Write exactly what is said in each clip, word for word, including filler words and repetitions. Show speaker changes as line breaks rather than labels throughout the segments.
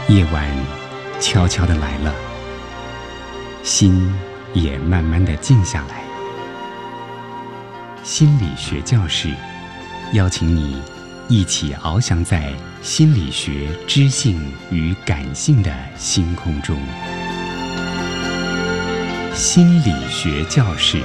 夜晚悄悄地来了，心也慢慢地静下来。心理学教室邀请你一起翱翔在心理学知性与感性的星空中。心理学教室，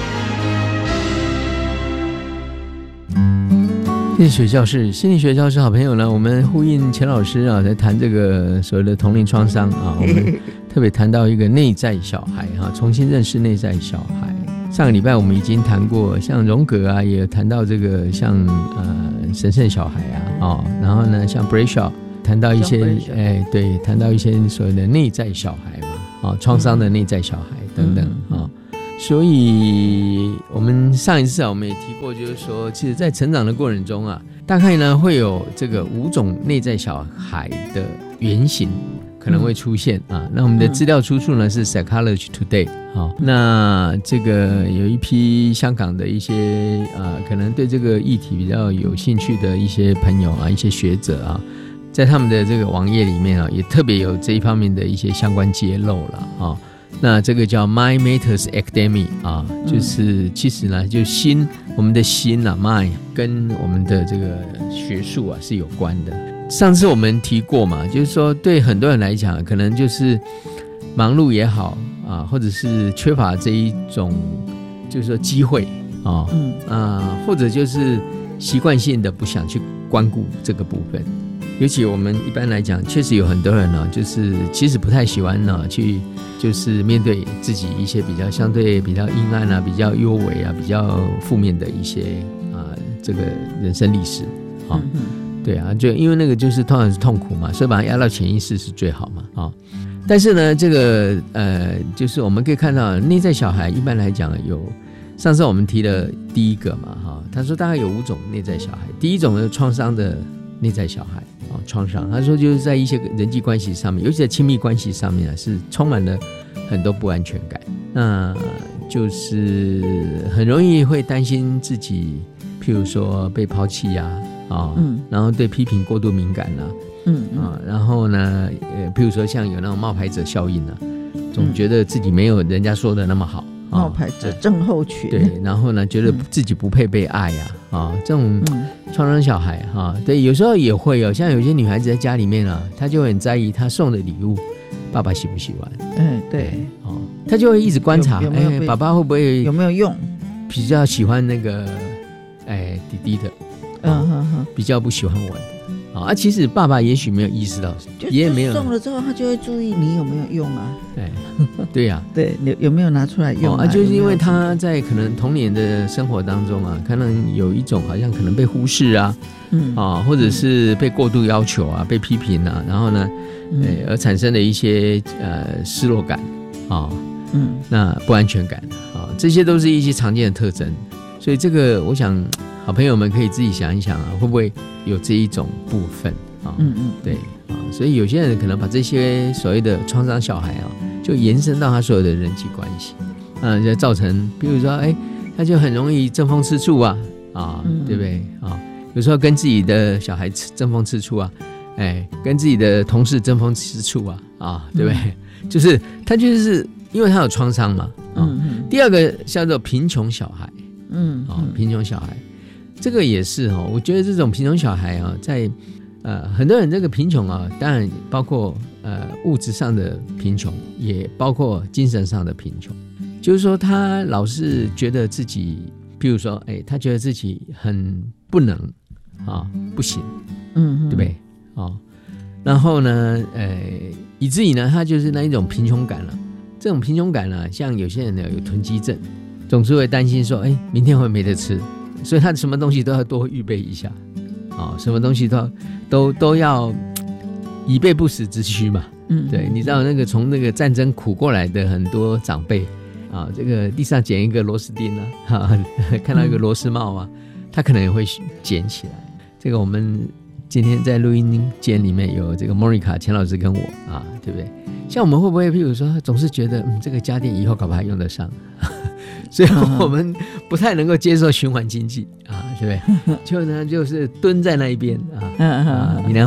心理学教室，心理学教室，好朋友呢，我们呼应钱老师啊，在谈这个所谓的童年创伤啊，我们特别谈到一个内在小孩哈、啊，重新认识内在小孩。上个礼拜我们已经谈过，像荣格啊，也谈到这个像呃神圣小孩啊，哦，然后呢，像 Bradshaw 谈到一些，哎，对，谈到一些所谓的内在小孩嘛，啊、哦，创伤的内在小孩等等啊。嗯哦，所以我们上一次啊，我们也提过，就是说，其实在成长的过程中啊，大概呢会有这个五种内在小孩的原型可能会出现啊。那我们的资料出处呢是 Psychology Today 好，那这个有一批香港的一些啊，可能对这个议题比较有兴趣的一些朋友啊，一些学者啊，在他们的这个网页里面啊，也特别有这一方面的一些相关揭露了啊。那这个叫 Mind Matters Academy 啊，就是其实呢，就心，我们的心啊 ，mind 跟我们的这个学术啊是有关的。上次我们提过嘛，就是说对很多人来讲，可能就是忙碌也好啊，或者是缺乏这一种就是说机会啊，嗯啊，或者就是习惯性的不想去关顾这个部分。尤其我们一般来讲，确实有很多人呢，就是其实不太喜欢呢去，就是面对自己一些比较相对比较阴暗啊、比较幽微啊、比较负面的一些啊、呃、这个人生历史啊，嗯、对啊，就因为那个就是通常是痛苦嘛，所以把它压到潜意识是最好嘛啊。但是呢，这个呃，就是我们可以看到内在小孩一般来讲有，上次我们提了第一个嘛哈，他说大概有五种内在小孩，第一种呢创伤的内在小孩。创伤，他说就是在一些人际关系上面，尤其在亲密关系上面啊，是充满了很多不安全感。那就是很容易会担心自己，譬如说被抛弃呀、啊，啊、嗯，然后对批评过度敏感啊，嗯啊，然后呢，呃，譬如说像有那种冒牌者效应啊，总觉得自己没有人家说的那么好。
冒牌者症候群，
对，然后呢，觉得自己不配被爱呀、啊，啊，这种创伤小孩哈、啊，对，有时候也会有，像有些女孩子在家里面啊，她就很在意她送的礼物，爸爸喜不喜欢？
嗯，对，
哦，她就会一直观察，哎，爸爸会不会
有没有用？
比较喜欢那个，哎，弟弟的，嗯哼哼，比较不喜欢我的。啊，其实爸爸也许没有意识到，也没有
送了之后，他就会注意你有没有用啊。
哎，对呀、啊，
对，有没有拿出来用 啊,
啊？就是因为他在可能童年的生活当中啊，可能有一种好像可能被忽视啊，嗯啊，或者是被过度要求啊，被批评啊，然后呢，嗯、而产生的一些呃失落感啊，嗯，那不安全感啊，这些都是一些常见的特征。所以这个，我想好朋友们可以自己想一想啊，会不会有这一种部分啊？嗯嗯，对啊，所以有些人可能把这些所谓的创伤小孩啊，就延伸到他所有的人际关系，啊，就造成，比如说，哎，他就很容易争风吃醋啊，啊，嗯、对不对啊？有时候跟自己的小孩争风吃醋啊，哎，跟自己的同事争风吃醋啊，啊，对不对？嗯、就是他就是因为他有创伤嘛，啊。嗯嗯、第二个叫做贫穷小孩。嗯，啊，贫穷小孩，这个也是哦。我觉得这种贫穷小孩啊，在呃很多人这个贫穷啊，当然包括呃物质上的贫穷，也包括精神上的贫穷。就是说，他老是觉得自己，譬如说，哎，他觉得自己很不能啊，不行，嗯，对不对？啊，然后呢，呃，以至于呢，他就是那一种贫穷感了、啊。这种贫穷感呢、啊，像有些人呢有囤积症。总是会担心说，哎，明天会没得吃，所以他什么东西都要多预备一下，啊、哦，什么东西都都都要以备不时之需嘛。嗯，对，你知道那个从那个战争苦过来的很多长辈啊，这个地上捡一个螺丝钉啊，哈，看到一个螺丝帽啊，他可能也会捡起来。这个我们今天在录音间里面有这个 Monica 钱老师跟我啊，对不对？像我们会不会譬如说总是觉得嗯这个家电以后搞不好还用得上，所以我们不太能够接受循环经济啊，对不对？就呢就是蹲在那一边啊，啊闽南话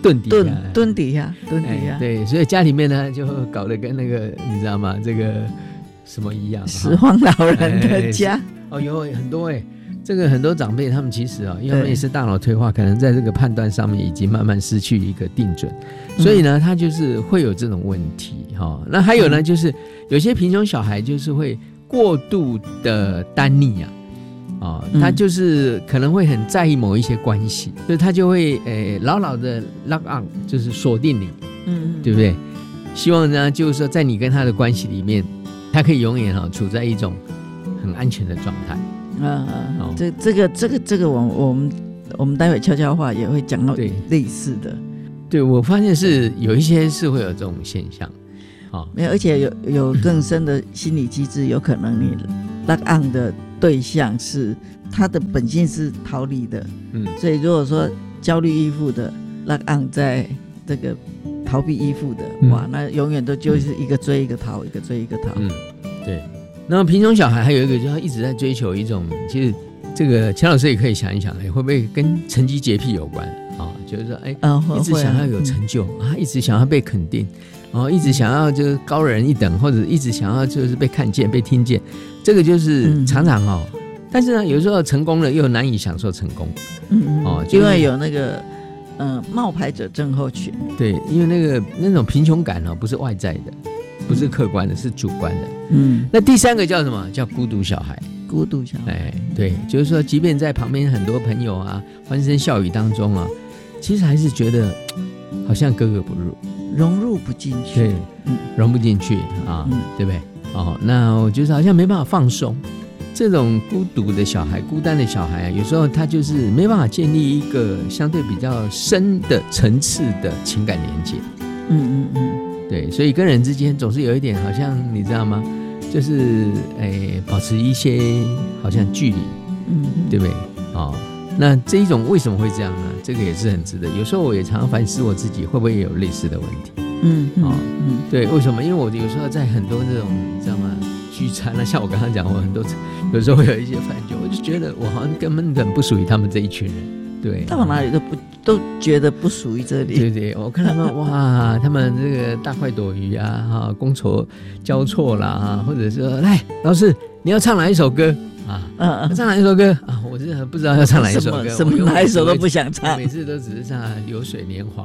蹲底下，
蹲蹲底下，蹲底下、
哎，对，所以家里面呢就搞得跟那个你知道吗？这个什么一样，
拾荒老人的家。
哎、哦，有很多哎、欸，这个很多长辈他们其实啊、哦，因为他们也是大脑退化，可能在这个判断上面已经慢慢失去一个定准，所以呢，他就是会有这种问题哈、哦。那还有呢，就是有些贫穷小孩就是会过度的单溺啊。哦，他就是可能会很在意某一些关系，所以他就会诶牢牢的 lock on， 就是锁定你，嗯，对不对？希望呢，就是说在你跟他的关系里面，他可以永远哈、哦、处在一种很安全的状态。
嗯嗯，哦、这这个这个这个我我们我们待会悄悄话也会讲到类似的。
对，对我发现是有一些是会有这种现象，哦，
没有，而且有有更深的心理机制，有可能你 lock on 的对象是他的本性是逃离的，嗯，所以如果说焦虑依附的 lock on 在这个逃避依附的，嗯、哇，那永远都就是一个追一个逃，一个追一个逃。
嗯，对。那贫穷小孩还有一个，就是他一直在追求一种，其实这个钱老师也可以想一想，哎，会不会跟成绩洁癖有关啊？就是说，哎，嗯、一直想要有成就、嗯、啊，一直想要被肯定。哦，一直想要就是高人一等，或者一直想要就是被看见、被听见，这个就是常常哦。嗯、但是呢，有时候成功了又难以享受成功，
嗯哦，就是、因为有那个呃冒牌者症候群。
对，因为那个那种贫穷感哦，不是外在的，不是客观的，是主观的。嗯，那第三个叫什么？叫孤独小孩。
孤独小孩，
哎，对，就是说，即便在旁边很多朋友啊欢声笑语当中啊，其实还是觉得好像格格不入。
融入不进去，
对，嗯、融不进去啊，嗯、对不对？哦，那我觉得好像没办法放松。这种孤独的小孩、孤单的小孩啊，有时候他就是没办法建立一个相对比较深的层次的情感连接。嗯嗯嗯，对，所以跟人之间总是有一点好像你知道吗？就是诶，保持一些好像距离，嗯，对不对？哦。那这一种为什么会这样呢？这个也是很值得。有时候我也常常反思我自己，会不会也有类似的问题？嗯哦、嗯，对，为什么？因为我有时候在很多这种你知道吗聚餐啊，像我刚刚讲，我很多有时候会有一些饭局，我就觉得我好像根本很不属于他们这一群人。对，
到哪里都不都觉得不属于这里。
对对，我看他们哇，他们这个大快朵颐啊，哈，觥筹交错啦，或者说来老师你要唱哪一首歌？啊，嗯，唱哪一首歌啊？我真的不知道要唱哪一首歌，
什么哪一首都不想唱，
每次都只是唱《流水年华》。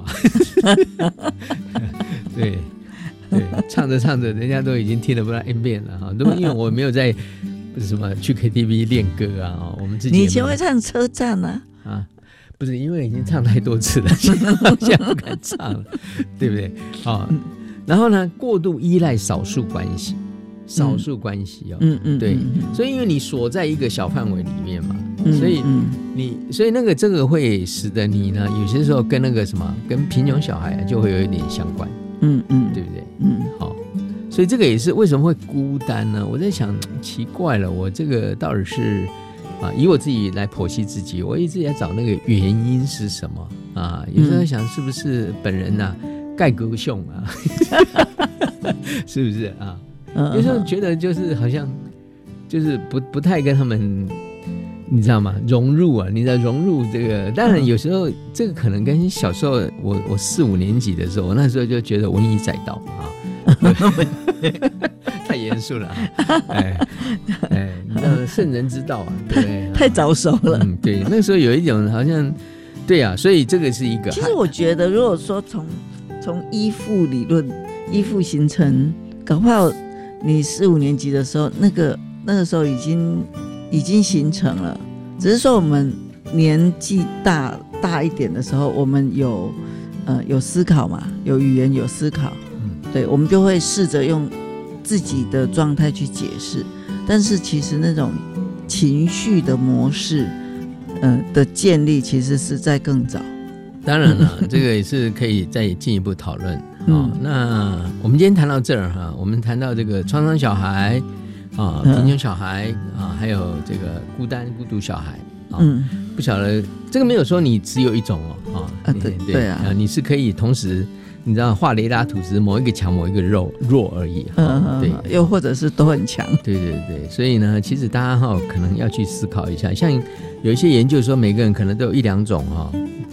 对对，唱着唱着，人家都已经听了不知道 N 遍了哈。都因为我没有在什么去 K T V 练歌啊，我们自己。
你以前会唱车站啊？
啊，不是，因为已经唱太多次了，现在好像不敢唱了，对不对？啊，然后呢，过度依赖少数关系。少数关系哦，嗯嗯，对，嗯、所以因为你锁在一个小范围里面嘛，嗯、所以你，所以那个这个会使得你呢，有些时候跟那个什么，跟贫穷小孩啊，就会有一点相关，嗯嗯，对不对？嗯，好，所以这个也是为什么会孤单呢？我在想，奇怪了，我这个到底是啊，以我自己来剖析自己，我一直在找那个原因是什么啊？有时候想是不是本人呐、啊，盖格凶啊，是不是啊？有时候觉得就是好像就是不不太跟他们，你知道吗？融入啊，你知道融入这个，当然有时候这个可能跟小时候我我四五年级的时候，我那时候就觉得文以载道啊，太严肃了、啊，哎哎，你知道圣人之道啊，对不对？
太早熟了，
嗯，对，那时候有一种好像，对啊，所以这个是一个。
其实我觉得，如果说从从依附理论、依附形成，搞不好。你四五年级的时候，那个那个时候已经已经形成了，只是说我们年纪大大一点的时候，我们有呃有思考嘛，有语言有思考，嗯、对，我们就会试着用自己的状态去解释。但是其实那种情绪的模式，呃的建立，其实是在更早。
当然了，这个也是可以再进一步讨论。哦，那我们今天谈到这儿哈，我们谈到这个创伤小孩啊、贫穷小孩啊，还有这个孤单孤独小孩啊，嗯、不晓得这个没有说你只有一种哦，啊，
对对, 对啊，
你是可以同时你知道画雷达图只某一个强某一个弱弱而已，嗯，对，
又或者是都很强，
对对对，所以呢，其实大家哈可能要去思考一下，像有一些研究说每个人可能都有一两种哈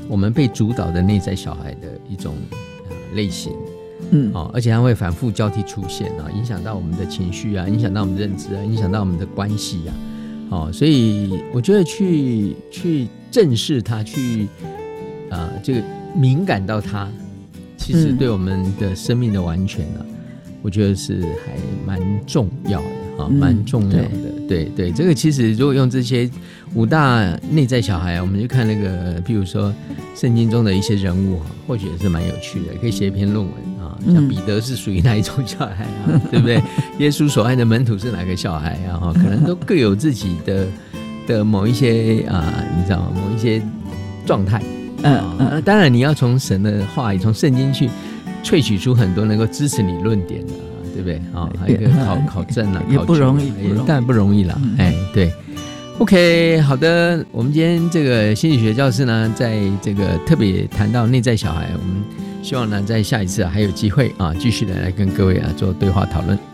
我们被主导的内在小孩的一种、呃、类型。
嗯，
哦，而且它会反复交替出现啊，影响到我们的情绪啊，影响到我们的认知啊，影响到我们的关系啊。哦，所以我觉得去去正视它，去啊、呃、这个敏感到它，其实对我们的生命的完全呢、啊嗯，我觉得是还蛮重要的啊，蛮、嗯、重要的。对 对, 对，这个其实如果用这些五大内在小孩，我们就看那个，譬如说圣经中的一些人物哈，或许也是蛮有趣的，可以写一篇论文啊。像彼得是属于哪一种小孩啊？嗯、对不对？耶稣所爱的门徒是哪个小孩啊？可能都各有自己的的某一些啊，你知道某一些状态。嗯嗯、啊，当然你要从神的话语，从圣经去萃取出很多能够支持你论点的。对不对？哦，还有一个考考证啊，
也不容易，
也当然不容易啦。嗯、哎，对 ，OK， 好的，我们今天这个心理学教室呢，在这个特别谈到内在小孩，我们希望呢，在下一次、啊、还有机会啊，继续的来跟各位啊做对话讨论。